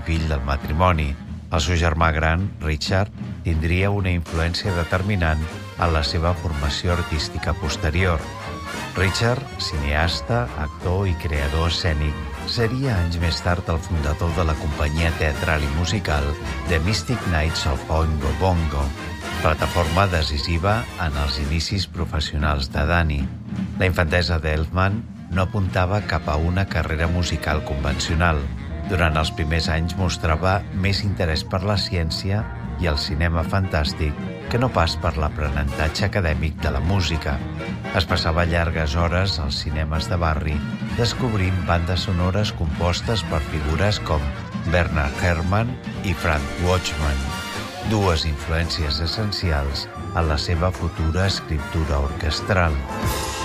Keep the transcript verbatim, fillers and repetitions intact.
fill del matrimoni. El seu germà gran, Richard, tindria una influència determinant en la seva formació artística posterior. Richard, cineasta, actor i creador escènic, seria anys més tard el fundador de la companyia teatral i musical The Mystic Knights of Oingo Boingo, plataforma decisiva en els inicis professionals de Danny. La infantesa d'Elfman no apuntava cap a una carrera musical convencional. Durant els primers anys mostrava més interès per la ciència i el cinema fantàstic que no pas per l'aprenentatge acadèmic de la música. Es passava llargues hores als cinemes de barri descobrint bandes sonores compostes per figures com Bernard Herrmann i Frank Watchman, dues influències essencials en la seva futura escriptura orquestral.